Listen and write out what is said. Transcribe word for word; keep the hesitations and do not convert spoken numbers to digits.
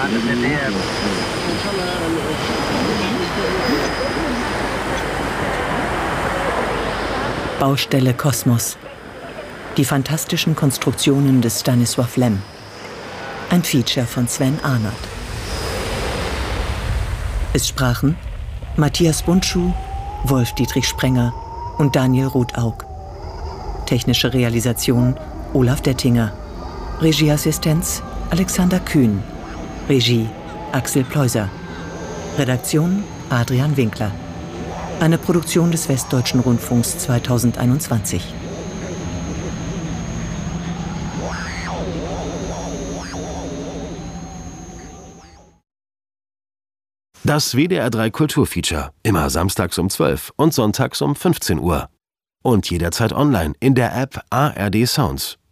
Baustelle Kosmos. Die fantastischen Konstruktionen des Stanisław Lem. Ein Feature von Sven Arnold. Es sprachen Matthias Bundschuh, Wolf-Dietrich Sprenger und Daniel Rotaug. Technische Realisation Olaf Dettinger. Regieassistenz Alexander Kühn. Regie Axel Pleuser. Redaktion Adrian Winkler. Eine Produktion des Westdeutschen Rundfunks zweitausendeinundzwanzig. Das W D R drei Kulturfeature. Immer samstags um zwölf und sonntags um fünfzehn Uhr. Und jederzeit online in der App A R D Sounds.